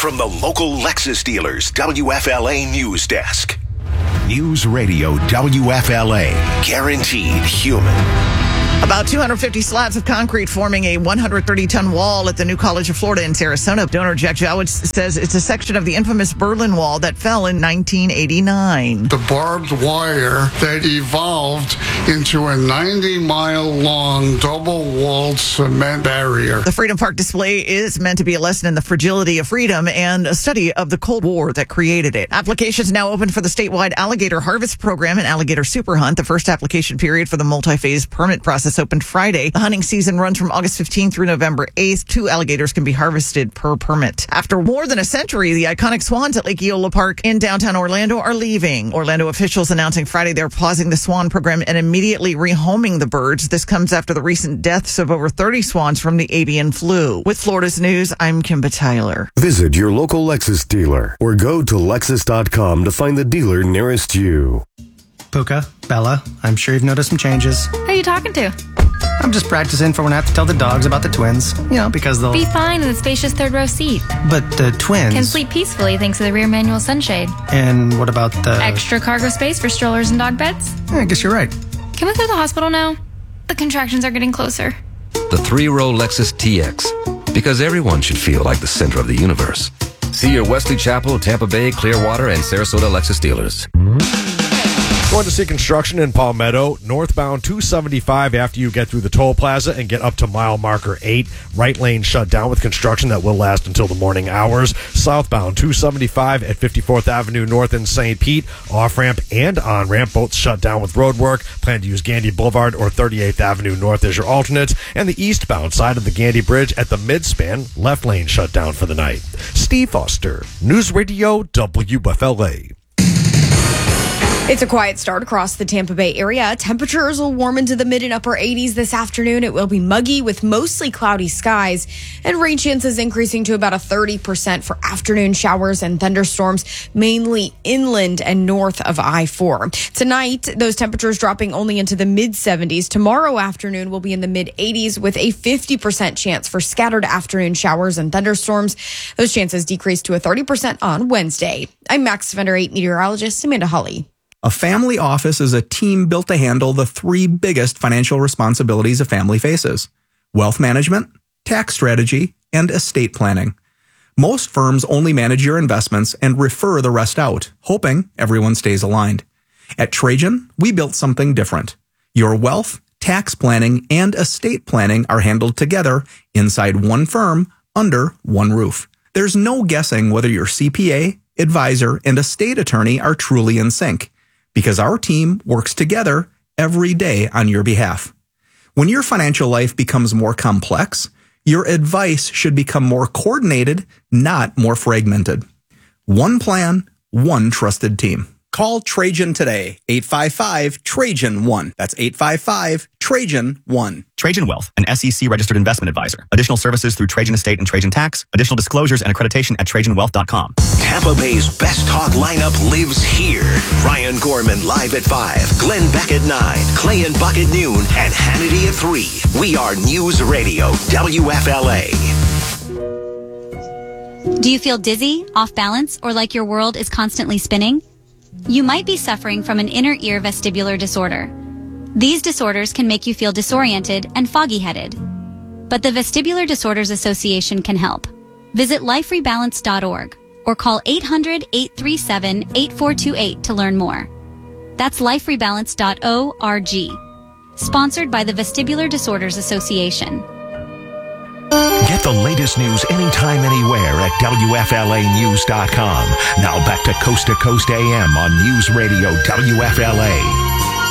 from the local Lexus dealers WFLA News Desk. News Radio WFLA. Guaranteed human. About 250 slabs of concrete forming a 130-ton wall at the New College of Florida in Sarasota. Donor Jack Jowitz says it's a section of the infamous Berlin Wall that fell in 1989. The barbed wire that evolved into a 90-mile-long double-walled cement barrier. The Freedom Park display is meant to be a lesson in the fragility of freedom and a study of the Cold War that created it. Applications now open for the statewide alligator harvest program and alligator super hunt. The first application period for the multi-phase permit process opened Friday. The hunting season runs from August 15th through November 8th. 2 alligators can be harvested per permit. After more than a century, the iconic swans at Lake Eola Park in downtown Orlando are leaving. Orlando officials announcing Friday they're pausing the swan program and immediately rehoming the birds. This comes after the recent deaths of over 30 swans from the avian flu. With Florida's News, I'm Kimba Tyler. Visit your local Lexus dealer or go to Lexus.com to find the dealer nearest you. Puka, Bella, I'm sure you've noticed some changes. Who are you talking to? I'm just practicing for when I have to tell the dogs about the twins. Because they'll... Be fine in the spacious third row seat. But the twins... Can sleep peacefully thanks to the rear manual sunshade. And what about the... Extra cargo space for strollers and dog beds? I guess you're right. Can we go to the hospital now? The contractions are getting closer. The 3-row Lexus TX. Because everyone should feel like the center of the universe. See your Wesley Chapel, Tampa Bay, Clearwater, and Sarasota Lexus dealers. Going to see construction in Palmetto, northbound 275 after you get through the toll plaza and get up to mile marker 8. Right lane shut down with construction that will last until the morning hours. Southbound 275 at 54th Avenue North in St. Pete. Off-ramp and on-ramp both shut down with road work. Plan to use Gandy Boulevard or 38th Avenue North as your alternates. And the eastbound side of the Gandy Bridge at the midspan, left lane shut down for the night. Steve Foster, News Radio WFLA. It's a quiet start across the Tampa Bay area. Temperatures will warm into the mid and upper 80s this afternoon. It will be muggy with mostly cloudy skies, and rain chances increasing to about a 30% for afternoon showers and thunderstorms, mainly inland and north of I-4. Tonight, those temperatures dropping only into the mid-70s. Tomorrow afternoon will be in the mid-80s with a 50% chance for scattered afternoon showers and thunderstorms. Those chances decrease to a 30% on Wednesday. I'm Max Defender 8 meteorologist Amanda Hawley. A family office is a team built to handle the 3 biggest financial responsibilities a family faces: wealth management, tax strategy, and estate planning. Most firms only manage your investments and refer the rest out, hoping everyone stays aligned. At Trajan, we built something different. Your wealth, tax planning, and estate planning are handled together inside one firm under one roof. There's no guessing whether your CPA, advisor, and estate attorney are truly in sync, because our team works together every day on your behalf. When your financial life becomes more complex, your advice should become more coordinated, not more fragmented. One plan, one trusted team. Call Trajan today, 855-TRAJAN-1. That's 855-TRAJAN-1. Trajan Wealth, an SEC-registered investment advisor. Additional services through Trajan Estate and Trajan Tax. Additional disclosures and accreditation at TrajanWealth.com. Tampa Bay's best talk lineup lives here. Ryan Gorman live at 5, Glenn Beck at 9, Clay and Buck at noon, and Hannity at 3. We are News Radio WFLA. Do you feel dizzy, off balance, or like your world is constantly spinning? You might be suffering from an inner ear vestibular disorder. These disorders can make you feel disoriented and foggy-headed. But the Vestibular Disorders Association can help. Visit liferebalance.org or call 800-837-8428 to learn more. That's liferebalance.org. Sponsored by the Vestibular Disorders Association. Get the latest news anytime, anywhere at WFLAnews.com. Now back to Coast AM on News Radio WFLA.